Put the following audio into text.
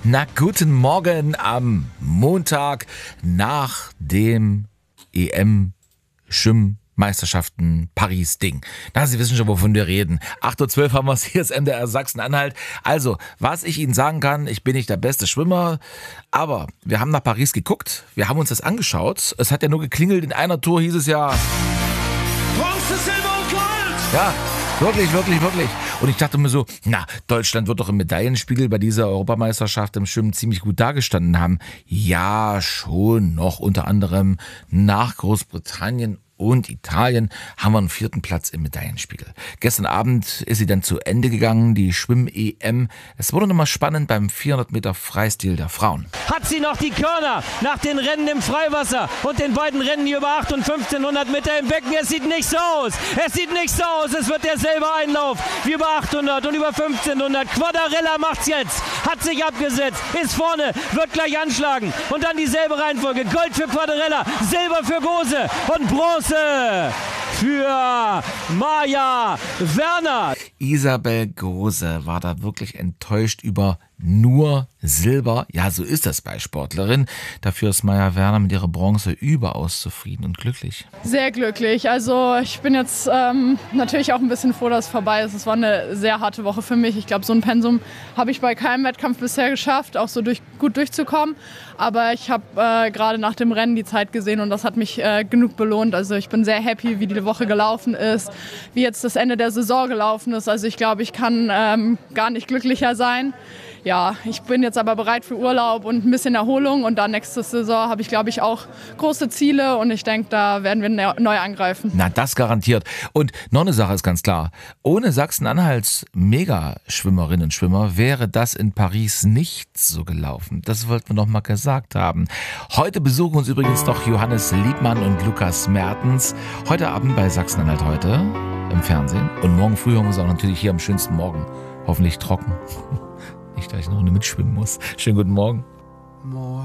Na, guten Morgen am Montag nach dem EM-Schwimmmeisterschaften Paris-Ding. Na, Sie wissen schon, wovon wir reden. 8.12 Uhr haben wir es, hier ist MDR Sachsen-Anhalt. Also, was ich Ihnen sagen kann, ich bin nicht der beste Schwimmer, aber wir haben nach Paris geguckt, wir haben uns das angeschaut. Es hat ja nur geklingelt, in einer Tour hieß es ja... Bronze, Silber und Gold! Ja, wirklich. Und ich dachte mir so, na, Deutschland wird doch im Medaillenspiegel bei dieser Europameisterschaft im Schwimmen ziemlich gut dagestanden haben. Ja, schon noch, unter anderem nach Großbritannien und Italien haben wir einen 4. Platz im Medaillenspiegel. Gestern Abend ist sie dann zu Ende gegangen, die Schwimm-EM. Es wurde nochmal spannend beim 400 Meter Freistil der Frauen. Hat sie noch die Körner nach den Rennen im Freiwasser und den beiden Rennen hier über 8 und 1500 Meter im Becken. Es sieht nicht so aus. Es wird derselbe Einlauf wie über 800 und über 1500. Quadarella macht's jetzt. Hat sich abgesetzt. Ist vorne. Wird gleich anschlagen. Und dann dieselbe Reihenfolge. Gold für Quadarella. Silber für Gose. Und Bronze für Maja Werner. Isabel Gose war da wirklich enttäuscht über nur Silber. Ja, so ist das bei Sportlerinnen. Dafür ist Maja Werner mit ihrer Bronze überaus zufrieden und glücklich. Sehr glücklich. Also ich bin jetzt natürlich auch ein bisschen froh, dass es vorbei ist. Es war eine sehr harte Woche für mich. Ich glaube, so ein Pensum habe ich bei keinem Wettkampf bisher geschafft, auch so gut durchzukommen. Aber ich habe gerade nach dem Rennen die Zeit gesehen und das hat mich genug belohnt. Also ich bin sehr happy, wie die Woche gelaufen ist, wie jetzt das Ende der Saison gelaufen ist. Also ich glaube, ich kann gar nicht glücklicher sein. Ja, ich bin jetzt aber bereit für Urlaub und ein bisschen Erholung und dann nächste Saison habe ich, glaube ich, auch große Ziele und ich denke, da werden wir neu angreifen. Na, das garantiert. Und noch eine Sache ist ganz klar. Ohne Sachsen-Anhalts Megaschwimmerinnen und Schwimmer wäre das in Paris nicht so gelaufen. Das wollten wir noch mal gesagt haben. Heute besuchen uns übrigens noch Johannes Liebmann und Lukas Mertens. Heute Abend bei Sachsen-Anhalt heute im Fernsehen. Und morgen früh hören wir uns auch natürlich hier am schönsten Morgen. Hoffentlich trocken. Nicht, dass ich noch eine mitschwimmen muss. Schönen guten Morgen.